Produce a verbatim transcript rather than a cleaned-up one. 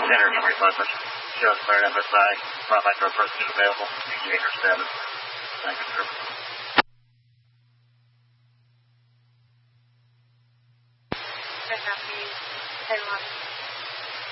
Energy replacement. Just cleared M S I. My micro person is available. Indicator status. Thank you, sir. Good afternoon.